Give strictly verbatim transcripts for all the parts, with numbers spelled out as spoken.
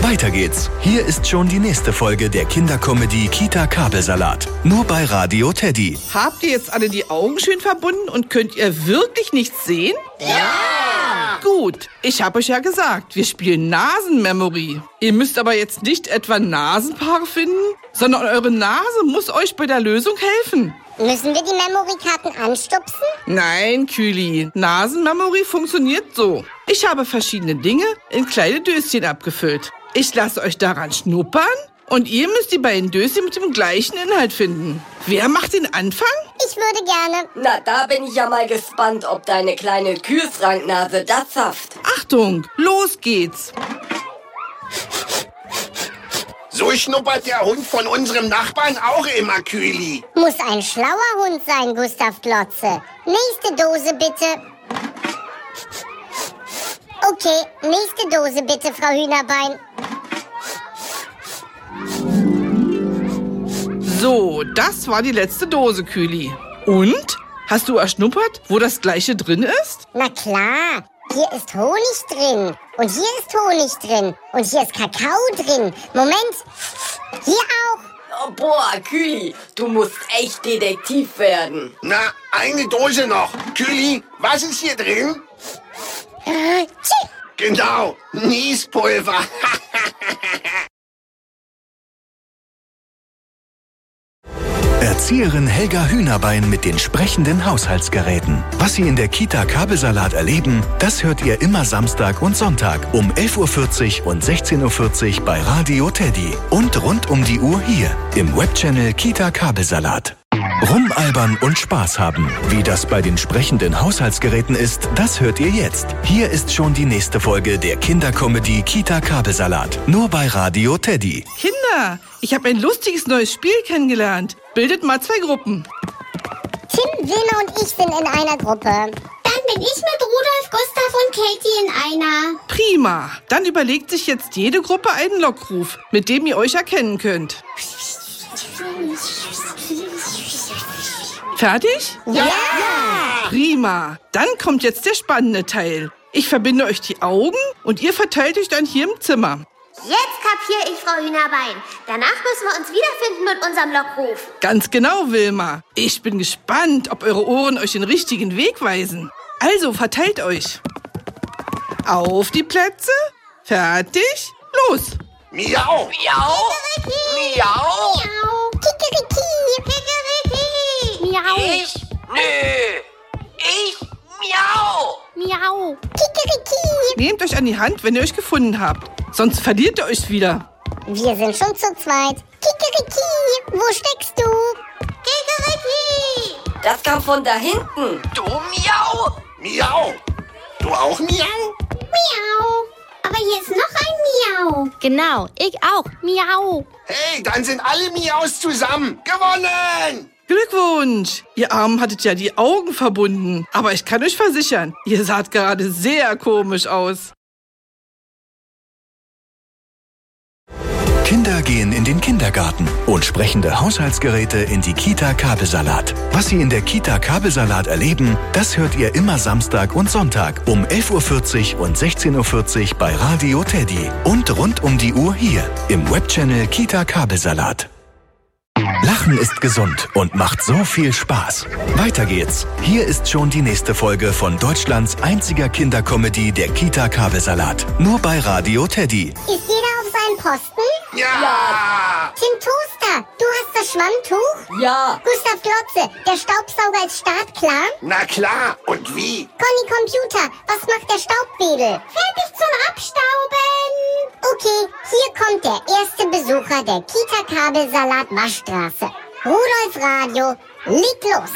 Weiter geht's. Hier ist schon die nächste Folge der Kindercomedy Kita Kabelsalat. Nur bei Radio Teddy. Habt ihr jetzt alle die Augen schön verbunden und könnt ihr wirklich nichts sehen? Ja! Gut, ich habe euch ja gesagt, wir spielen Nasenmemory. Ihr müsst aber jetzt nicht etwa Nasenpaare finden, sondern eure Nase muss euch bei der Lösung helfen. Müssen wir die Memory-Karten anstupsen? Nein, Kühli. Nasenmemory funktioniert so. Ich habe verschiedene Dinge in kleine Döschen abgefüllt. Ich lasse euch daran schnuppern und ihr müsst die beiden Döschen mit dem gleichen Inhalt finden. Wer macht den Anfang? Ich würde gerne. Na, da bin ich ja mal gespannt, ob deine kleine Kühlschranknase das schafft. Achtung, los geht's. So schnuppert der Hund von unserem Nachbarn auch immer, Kühli. Muss ein schlauer Hund sein, Gustav Glotze. Nächste Dose bitte. Okay, nächste Dose bitte, Frau Hühnerbein. So, das war die letzte Dose, Kühli. Und? Hast du erschnuppert, wo das Gleiche drin ist? Na klar, hier ist Honig drin. Und hier ist Honig drin. Und hier ist Kakao drin. Moment, hier auch. Oh, boah, Kühli, du musst echt Detektiv werden. Na, eine Dose noch. Kühli, was ist hier drin? Äh, tschüss. Genau, Niespulver. Erzieherin Helga Hühnerbein mit den sprechenden Haushaltsgeräten. Was Sie in der Kita Kabelsalat erleben, das hört ihr immer Samstag und Sonntag um elf Uhr vierzig und sechzehn Uhr vierzig bei Radio Teddy. Und rund um die Uhr hier im Webchannel Kita Kabelsalat. Rumalbern und Spaß haben. Wie das bei den sprechenden Haushaltsgeräten ist, das hört ihr jetzt. Hier ist schon die nächste Folge der Kindercomedy Kita Kabelsalat. Nur bei Radio Teddy. Kinder, ich habe ein lustiges neues Spiel kennengelernt. Bildet mal zwei Gruppen. Tim, Wilma und ich sind in einer Gruppe. Dann bin ich mit Rudolf, Gustav und Katie in einer. Prima. Dann überlegt sich jetzt jede Gruppe einen Lockruf, mit dem ihr euch erkennen könnt. Fertig? Ja! Prima. Dann kommt jetzt der spannende Teil. Ich verbinde euch die Augen und ihr verteilt euch dann hier im Zimmer. Jetzt kapiere ich, Frau Hühnerbein. Danach müssen wir uns wiederfinden mit unserem Lockruf. Ganz genau, Wilma. Ich bin gespannt, ob eure Ohren euch den richtigen Weg weisen. Also, verteilt euch. Auf die Plätze. Fertig. Los. Miau. Miau. Miau. Miau. Kikeriki. Kikeriki. Miau. Ich? Nö. Ich? Miau. Miau. Kikeriki. Nehmt euch an die Hand, wenn ihr euch gefunden habt. Sonst verliert ihr euch wieder. Wir sind schon zu zweit. Kikeriki. Wo steckst du? Kikeriki. Das kam von da hinten. Du Miau. Miau. Du auch Miau? Miau. Aber hier ist noch ein Miau. Genau, ich auch. Miau. Hey, dann sind alle Miaus zusammen. Gewonnen! Glückwunsch! Ihr Armen hattet ja die Augen verbunden. Aber ich kann euch versichern, ihr saht gerade sehr komisch aus. Kinder gehen in den Kindergarten und sprechende Haushaltsgeräte in die Kita Kabelsalat. Was Sie in der Kita Kabelsalat erleben, das hört ihr immer Samstag und Sonntag um elf Uhr vierzig und sechzehn Uhr vierzig bei Radio Teddy. Und rund um die Uhr hier im Webchannel Kita Kabelsalat. Lachen ist gesund und macht so viel Spaß. Weiter geht's. Hier ist schon die nächste Folge von Deutschlands einziger Kindercomedy, der Kita Kabelsalat. Nur bei Radio Teddy. Ist jeder auf seinem Posten? Ja! Tim Toaster, du hast das Schwammtuch? Ja. Gustav Glotze, der Staubsauger ist startklar? Na klar, und wie? Conny Computer, was macht der Staubwedel? Fertig zum Abstauben. Okay, hier kommt der erste Besucher der Kita Kabelsalat Waschstraße. Rudolf Radio, leg los.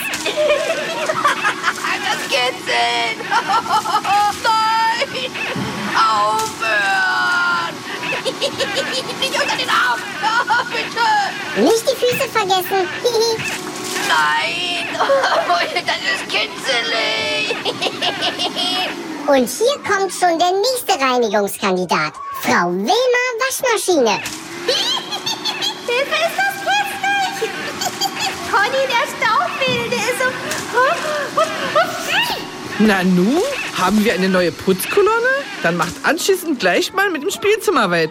Das Kitzeln. Nein. Aufhören. Nicht unter den Arm. Bitte. Nicht die Füße vergessen. Nein. Das ist kitzelig. Und hier kommt schon der nächste Reinigungskandidat. Frau Wilma Waschmaschine. Hilfe, ist das hässlich. Conny, der Staubwedel, der ist so... Nanu, haben wir eine neue Putzkolonne? Dann macht anschließend gleich mal mit dem Spielzimmer weiter.